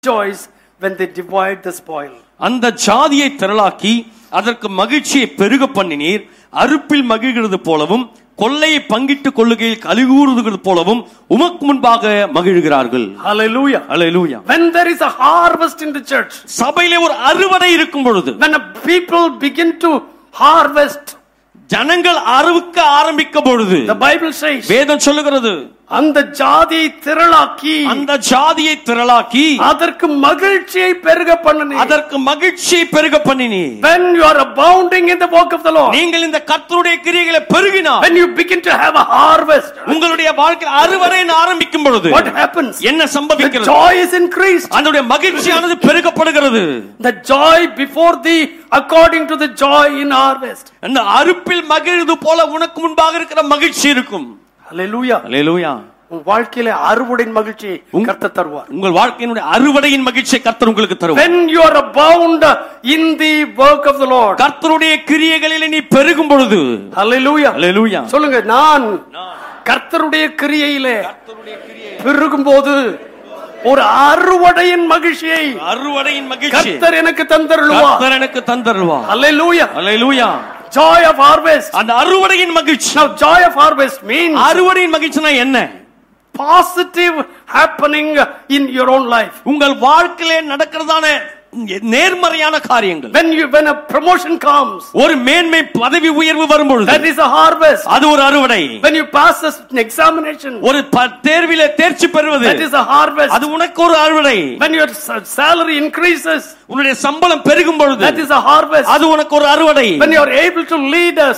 rejoice when they divide the spoil. அந்த ஜாதியை திரளாக்கி அதற்கு மகிழ்ச்சியை பெருக பண்ணினீர். அறுப்பில் மகிழ்கிறது போலவும் கொள்ளையை பங்கிட்டுக் கொள்ளுகையில் கலிகூறுகிறது போலவும் உமக்கு முன்பாக மகிழ்கிறார்கள். Hallelujah. Hallelujah. When there is a harvest in the church, சபையிலே ஒரு அறுவடை இருக்கும் பொழுது, when people begin to harvest, ஜனங்கள் அறுவக்க ஆரம்பிக்கும் பொழுது, the Bible says, வேதம் சொல்லுகிறது, அந்த ஜாதியை திரளாக்கி, அந்த ஜாதியை திரளாக்கி அதற்கு மகிழ்ச்சியை பெருக பண்ணினீர். அதற்கு மகிழ்ச்சியை பெருக பண்ணினீர். When you are abounding in the work of the Lord, நீங்கள் இந்த கர்த்தருடைய கிரியைகளை பெருகினால், when you begin to have a harvest, உங்களுடைய வாழ்க்கையில் அறுவடை ஆரம்பிக்கும் பொழுது what happens? என்ன சம்பவிக்கிறது? The joy is increased. அதனுடைய மகிழ்ச்சியானது பெருகப்படுகிறது. The joy before thee according to the joy in harvest. அந்த அறுப்பில் மகிழ்வது போல உனக்கு முன்பாக இருக்கிற மகிழ்ச்சி இருக்கும். Hallelujah. Hallelujah. உன் வாழ்க்கையில அறுவடையின் மகிழ்ச்சியை கர்த்தர் தருவார். உங்கள் வாழ்க்கையினுடைய அறுவடையின் மகிழ்ச்சியை கர்த்தர் உங்களுக்கு தருவார். When you are abound in the work of the Lord, கர்த்தருடைய கிரியைகளிலே நீ பெருகும் பொழுது. Hallelujah. Hallelujah. சொல்லுங்க, நான் கர்த்தருடைய கிரியையிலே பெருகும்போது ஒரு அறுவடையின் மகிழ்ச்சியை கர்த்தர் எனக்கு தந்தருள்வார். Hallelujah. Hallelujah. Joy of harvest. அந்த அறுவடையின் மகிழ்ச்சி. Now joy of harvest means அறுவடையின் மகிழ்ச்சினா என்ன? positive happening in your own life. உங்கள் வாழ்க்கையிலே நடக்கிறதான நேர்மறையான காரியங்கள். When a promotion comes, ஒரு மேன்மை பதவி உயர்வு வரும்பொழுது, that is a harvest. அது ஒரு அறுவடை. When you pass an examination, ஒரு தேர்விலே தேர்ச்சி பெறுவது, that is a harvest. அது உனக்கு ஒரு அறுவடை. When your salary increases, உன்னுடைய சம்பளம் பெருகும் பொழுது, that is a harvest. அது உனக்கு ஒரு அறுவடை. When you are able to lead a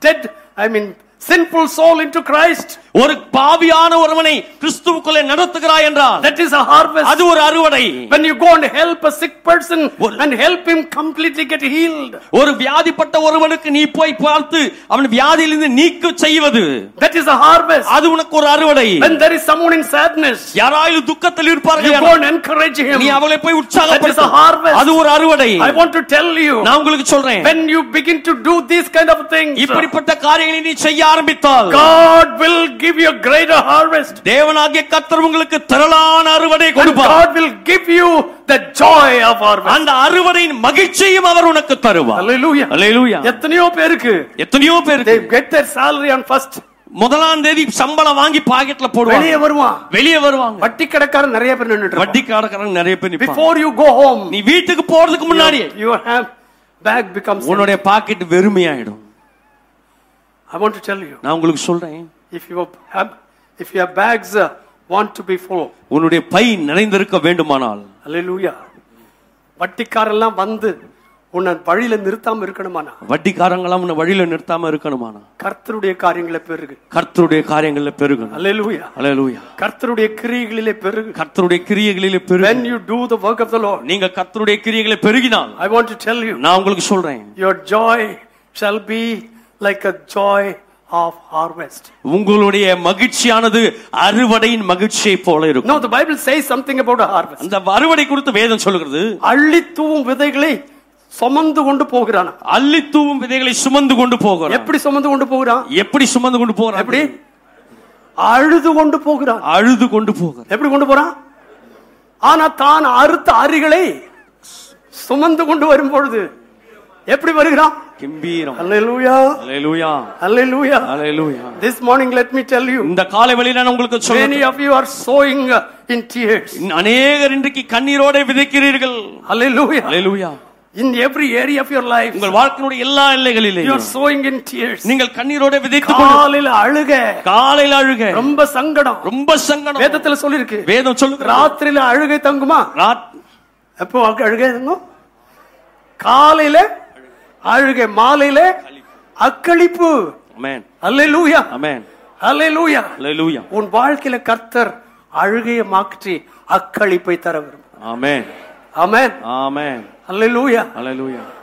sinful soul into Christ, ஒரு பாவியான ஒருவனை கிறிஸ்துவுக்குள்ளே நடத்துகிறாய் என்றால், that is a harvest. அது ஒரு அறுவடை. When you go and help a sick person and help him completely get healed, ஒரு வியாதிப்பட்ட ஒருவனுக்கு நீ போய் பார்த்து அவன் வியாதியிலிருந்து நீக்க செய்வது, that is a harvest. அது உனக்கு ஒரு அறுவடை. When there is someone in sadness, யாராவது துக்கத்தில் இருப்பார்கள், you go and encourage him, நீ அவளை போய் உற்சாகப்படுத்து, that is a harvest. அது ஒரு அறுவடை. I want to tell you, நான் உங்களுக்கு சொல்றேன், when you begin to do these kind of things, இப்படிப்பட்ட காரியங்களை நீ செய்ய ஆரம்பித்தால், God will give you a greater harvest. தேவனாகிய கர்த்தர் உங்களுக்கு திரளான அறுவடை கொடுப்பார். God will give you the joy of harvest. அந்த அறுவடையின் மகிழ்ச்சியும் அவர் உனக்கு தருவார். Hallelujah. Hallelujah. எத்தனையோ பேருக்கு they get their salary on first. முதலாம் தேதி சம்பளம் வாங்கி பாக்கெட்ல போடுவாங்க, வெளியே வருவாங்க. வட்டி கடைக்காரன் நிறைய பேர் நின்னுட்டு, வட்டி கடைக்காரன் நிறைய பேர் நிப்பாங்க. Before you go home, நீ வீட்டுக்கு போறதுக்கு முன்னாடி your bag becomes, உன்னுடைய packet வெறுமையாயிடும். I want to tell you, நான் உங்களுக்கு சொல்றேன், if your bags want to be full, உன்னுடைய பை நிறைந்திருக்க வேண்டுமானால், Hallelujah, வட்டிக்காரெல்லாம் வந்து உன்னை வழியில நிறுத்தாம இருக்கணுமானா, வட்டிக்காரங்களாம் உன்னை வழியில நிறுத்தாம இருக்கணுமானா, கர்த்தருடைய காரியங்களை பெருகு. கர்த்தருடைய காரியங்களில் பெருகணும். Hallelujah. Hallelujah. கர்த்தருடைய கிரியைகளிலே பெருகு. கர்த்தருடைய கிரியைகளிலே பெருகு. When you do the work of the Lord, நீங்க கர்த்தருடைய கிரியைகளை பெருகினால், I want to tell you, நான் உங்களுக்கு சொல்றேன், your joy shall be like a joy of harvest. உங்களுடைய மகிழ்ச்சியானது அறுவடையின் மகிழ்ச்சியை போல இருக்கும். No, the Bible says something about a harvest. அந்த அறுவடை குறித்து வேதம் சொல்கிறது, அள்ளி தூவும் விதைகளை சுமந்து கொண்டு போகிறான். அள்ளி தூவும் விதைகளை சுமந்து கொண்டு போகிறான். எப்படி சுமந்து கொண்டு போகிறான்? எப்படி சுமந்து கொண்டு போகிறான்? எப்படி? அழுது கொண்டு போகிறான். அழுது கொண்டு போகிறான். எப்படி கொண்டு போறான்? ஆனா தான் அறுத்த அரிகளை சுமந்து கொண்டு வரும் பொழுது எப்படி வருகிறான்? கம்பீரம். Hallelujah. Hallelujah. Hallelujah. Hallelujah. This morning let me tell you, இந்த காலை வேளையில நான் உங்களுக்கு சொல்றேன், many of you are sowing in tears. அநேகர் இன்றைக்கு கண்ணீரோட விதைக்கிறீர்கள். Hallelujah. Hallelujah. In every area of your life, உங்கள் வாழ்க்கையினுடைய எல்லா எல்லைகளிலும் you are sowing in tears. நீங்கள் கண்ணீரோட விதைத்துக் கொண்டு, காலையில அழுக, ரொம்ப சங்கடம். வேதத்துல சொல்லி இருக்கு, வேதம் சொல்லுது, ராத்திரியில அழுகை தங்குமா? எப்போ அழுகை தங்கும்? காலையில அழுகை, மாலையில அக்களிப்பு. ஆமென். Hallelujah. ஆமென். Hallelujah. Hallelujah. உன் வாழ்க்கையில கர்த்தர் அழுகையை மாற்றி அக்களிப்பை தர விரும்புகிறார். ஆமென். ஆமென். ஆமென். Hallelujah. Hallelujah.